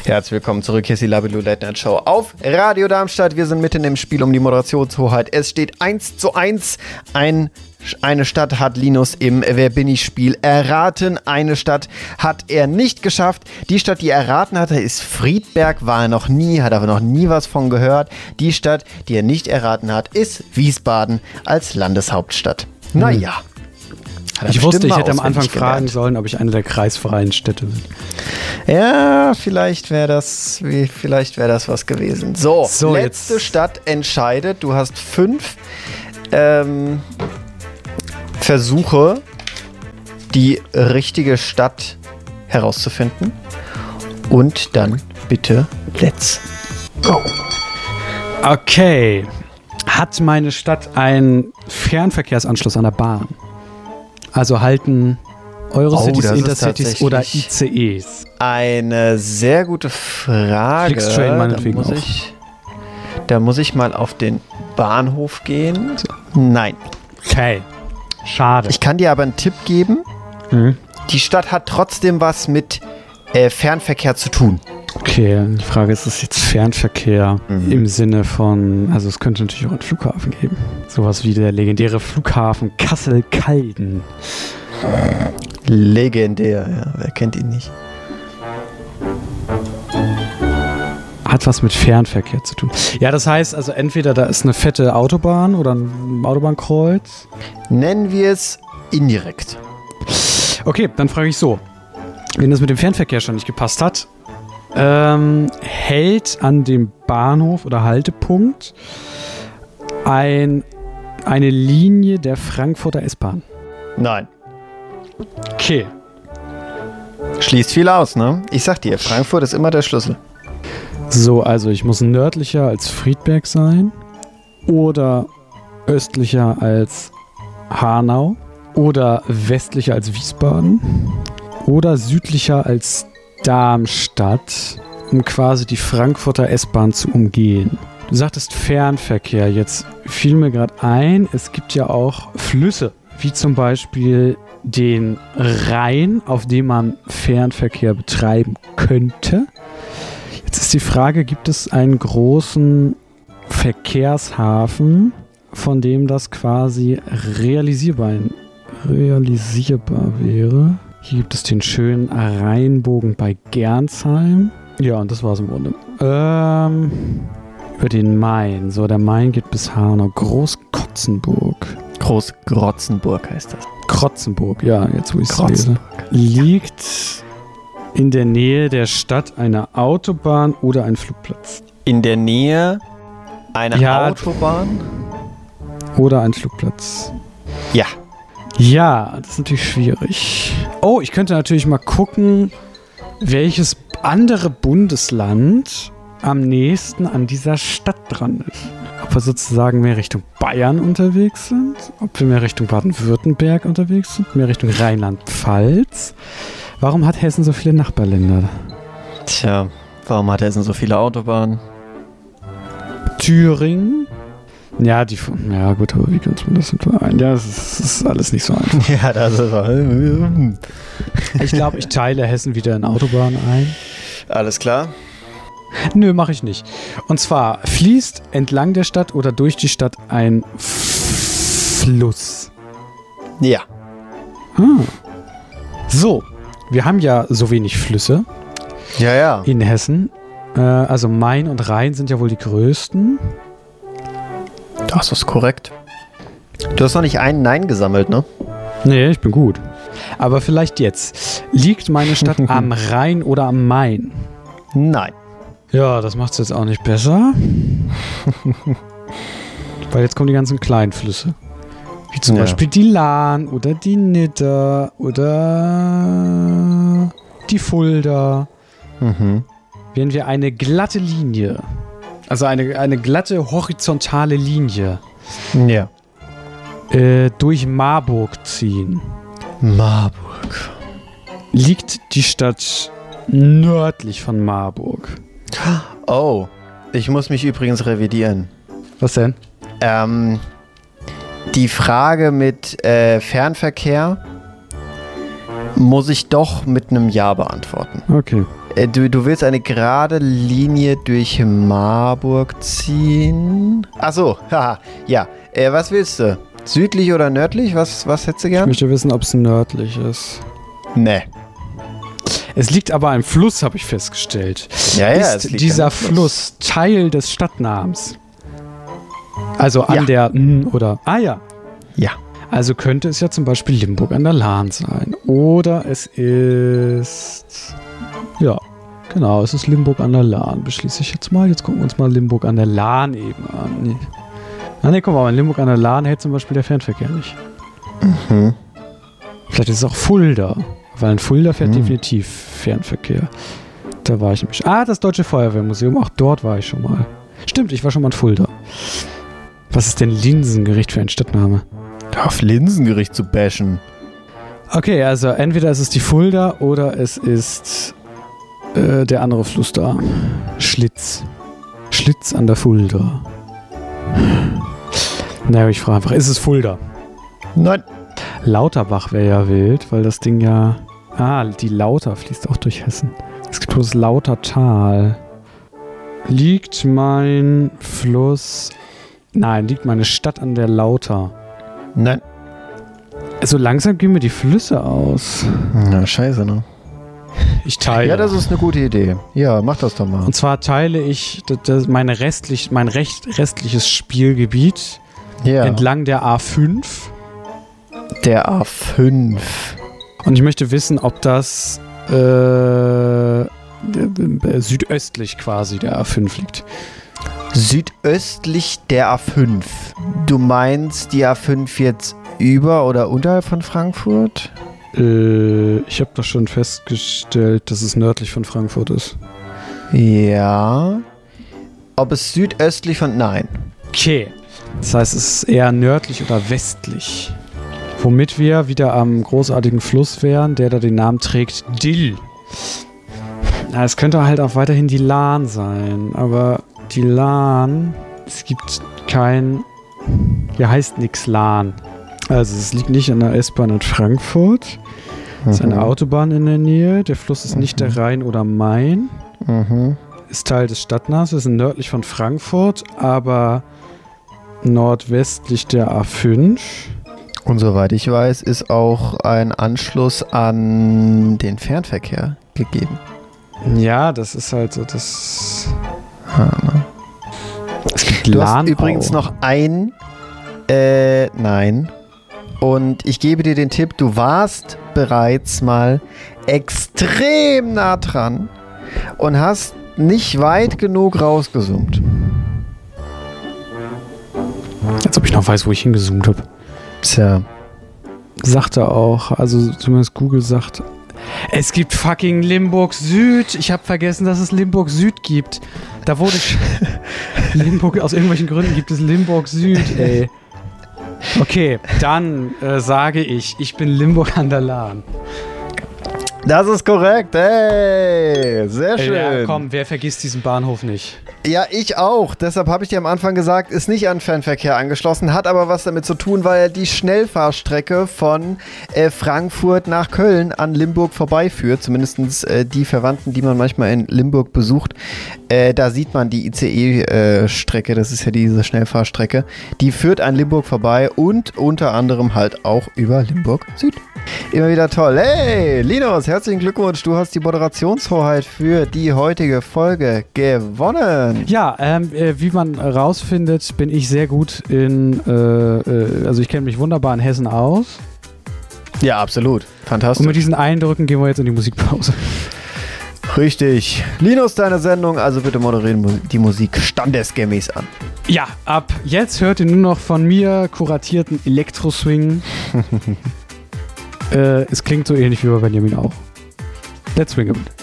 Herzlich willkommen zurück, hier ist die Labello Late Night Show auf Radio Darmstadt. Wir sind mitten im Spiel um die Moderationshoheit. Es steht 1:1. Eine Stadt hat Linus im Wer bin ich Spiel erraten. Eine Stadt hat er nicht geschafft. Die Stadt, die er erraten hatte, ist Friedberg. War er noch nie, hat aber noch nie was von gehört. Die Stadt, die er nicht erraten hat, ist Wiesbaden als Landeshauptstadt. Naja. Ich wusste, ich hätte am Anfang fragen sollen, ob ich eine der kreisfreien Städte bin. Ja, vielleicht wäre das was gewesen. So letzte jetzt. Stadt entscheidet. Du hast 5 Versuche, die richtige Stadt herauszufinden. Und dann bitte let's go. Okay. Hat meine Stadt einen Fernverkehrsanschluss an der Bahn? Also halten Eurocities, Intercities oder ICEs? Eine sehr gute Frage. Flixtrain meinetwegen da muss ich mal auf den Bahnhof gehen. Nein. Okay. Schade. Ich kann dir aber einen Tipp geben. Die Stadt hat trotzdem was mit Fernverkehr zu tun. Okay, die Frage ist es jetzt Fernverkehr im Sinne von, also es könnte natürlich auch einen Flughafen geben. Sowas wie der legendäre Flughafen Kassel-Calden. Legendär, ja, wer kennt ihn nicht? Hat was mit Fernverkehr zu tun. Ja, das heißt also entweder da ist eine fette Autobahn oder ein Autobahnkreuz. Nennen wir es indirekt. Okay, dann frage ich so. Wenn das mit dem Fernverkehr schon nicht gepasst hat, hält an dem Bahnhof oder Haltepunkt eine Linie der Frankfurter S-Bahn? Nein. Okay. Schließt viel aus, ne? Ich sag dir, Frankfurt ist immer der Schlüssel. So, also ich muss nördlicher als Friedberg sein oder östlicher als Hanau oder westlicher als Wiesbaden oder südlicher als Darmstadt, um quasi die Frankfurter S-Bahn zu umgehen. Du sagtest Fernverkehr, jetzt fiel mir gerade ein, es gibt ja auch Flüsse, wie zum Beispiel den Rhein, auf dem man Fernverkehr betreiben könnte. Jetzt ist die Frage, gibt es einen großen Verkehrshafen, von dem das quasi realisierbar wäre? Hier gibt es den schönen Rheinbogen bei Gernsheim. Ja, und das war's im Grunde. Über den Main. So, der Main geht bis Hanau. Großkrotzenburg. Großgrotzenburg heißt das. Krotzenburg, ja, jetzt wo ich es lese. Liegt in der Nähe der Stadt eine Autobahn oder ein Flugplatz? In der Nähe einer Autobahn? Oder ein Flugplatz. Ja. Ja, das ist natürlich schwierig. Oh, ich könnte natürlich mal gucken, welches andere Bundesland am nächsten an dieser Stadt dran ist. Ob wir sozusagen mehr Richtung Bayern unterwegs sind, ob wir mehr Richtung Baden-Württemberg unterwegs sind, mehr Richtung Rheinland-Pfalz. Warum hat Hessen so viele Nachbarländer? Tja, warum hat Hessen so viele Autobahnen? Thüringen? Ja, gut, aber wie könnte man das ein? Ja, das ist alles nicht so einfach. Ja, das ist Ich glaube, ich teile Hessen wieder in Autobahnen ein. Alles klar. Nö, mache ich nicht. Und zwar fließt entlang der Stadt oder durch die Stadt ein Fluss. Ja. So, wir haben ja so wenig Flüsse. Ja. In Hessen. Also Main und Rhein sind ja wohl die größten. Das ist korrekt. Du hast noch nicht einen Nein gesammelt, ne? Nee, ich bin gut. Aber vielleicht jetzt. Liegt meine Stadt am Rhein oder am Main? Nein. Ja, das macht es jetzt auch nicht besser. Weil jetzt kommen die ganzen kleinen Flüsse. Wie zum Beispiel die Lahn oder die Nidda oder die Fulda. Wenn wir eine glatte Linie, also eine glatte horizontale Linie durch Marburg ziehen. Marburg. Liegt die Stadt nördlich von Marburg? Oh, ich muss mich übrigens revidieren. Was denn? Die Frage mit Fernverkehr Muss ich doch mit einem Ja beantworten. Okay. Du willst eine gerade Linie durch Marburg ziehen? Achso, haha, ja. Was willst du? Südlich oder nördlich? Was hättest du Ich gern? möchte wissen, ob es nördlich ist. Nee. Es liegt aber am Fluss, habe ich festgestellt. Ja, es Ist liegt dieser am Fluss Teil des Stadtnamens? Also an Ja. der oder. Ah ja. Ja. Also könnte es ja zum Beispiel Limburg an der Lahn sein. Oder es ist. Ja, genau, es ist Limburg an der Lahn. Beschließe ich jetzt mal. Jetzt gucken wir uns mal Limburg an der Lahn eben an. Nee. Guck mal, in Limburg an der Lahn hält zum Beispiel der Fernverkehr nicht. Mhm. Vielleicht ist es auch Fulda. Weil in Fulda fährt definitiv Fernverkehr. Da war ich nämlich. Das Deutsche Feuerwehrmuseum. Auch dort war ich schon mal. Stimmt, ich war schon mal in Fulda. Was ist denn Linsengericht für ein Stadtname? Auf Linsengericht zu bashen. Okay, also entweder ist es die Fulda oder es ist der andere Fluss da. Schlitz. Schlitz an der Fulda. Naja, ich frage einfach, ist es Fulda? Nein. Lauterbach wäre ja wild, weil das Ding ja... die Lauter fließt auch durch Hessen. Es gibt bloß Lautertal. Liegt mein Fluss... Nein, liegt meine Stadt an der Lauter? Nein. So langsam gehen mir die Flüsse aus. Na, scheiße, ne? Ich teile. Ja, das ist eine gute Idee. Ja, mach das doch mal. Und zwar teile ich mein restliches Spielgebiet entlang der A5. Der A5. Und ich möchte wissen, ob das südöstlich quasi der A5 liegt. Südöstlich der A5. Du meinst die A5 jetzt über oder unterhalb von Frankfurt? Ich habe doch schon festgestellt, dass es nördlich von Frankfurt ist. Ja. Ob es südöstlich von... Nein. Okay. Das heißt, es ist eher nördlich oder westlich. Womit wir wieder am großartigen Fluss wären, der da den Namen trägt, Dill. Es könnte halt auch weiterhin die Lahn sein, aber die Lahn, es gibt kein... Hier heißt nix Lahn. Also es liegt nicht an der S-Bahn in Frankfurt. Es ist eine Autobahn in der Nähe. Der Fluss ist nicht der Rhein oder Main. Ist Teil des Stadtnamens. Wir sind nördlich von Frankfurt, aber nordwestlich der A5. Und soweit ich weiß, ist auch ein Anschluss an den Fernverkehr gegeben. Ja, das ist halt so das... Es gibt Du hast Lahnau. übrigens noch ein... nein. Und ich gebe dir den Tipp, du warst bereits mal extrem nah dran und hast nicht weit genug rausgezoomt. Als ob ich noch weiß, wo ich hingezoomt habe. Tja. Sagt er auch. Also zumindest Google sagt... Es gibt fucking Limburg Süd. Ich habe vergessen, dass es Limburg Süd gibt. Da wurde... Limburg, aus irgendwelchen Gründen gibt es Limburg Süd, ey. Okay, dann sage ich bin Limburg an der Lahn. Das ist korrekt, ey. Sehr schön. Ja, komm, wer vergisst diesen Bahnhof nicht? Ja, ich auch. Deshalb habe ich dir am Anfang gesagt, ist nicht an Fernverkehr angeschlossen, hat aber was damit zu tun, weil die Schnellfahrstrecke von Frankfurt nach Köln an Limburg vorbeiführt. Zumindest die Verwandten, die man manchmal in Limburg besucht. Da sieht man die ICE-Strecke, das ist ja diese Schnellfahrstrecke. Die führt an Limburg vorbei und unter anderem halt auch über Limburg Süd. Immer wieder toll. Hey, Linus, herzlichen Glückwunsch. Du hast die Moderationshoheit für die heutige Folge gewonnen. Ja, wie man rausfindet, bin ich sehr gut in, also ich kenne mich wunderbar in Hessen aus. Ja, absolut. Fantastisch. Und mit diesen Eindrücken gehen wir jetzt in die Musikpause. Richtig. Linus, deine Sendung, also bitte moderieren die Musik standesgemäß an. Ja, ab jetzt hört ihr nur noch von mir kuratierten Elektro-Swing. Es klingt so ähnlich wie bei Benjamin auch. Let's swing a bit.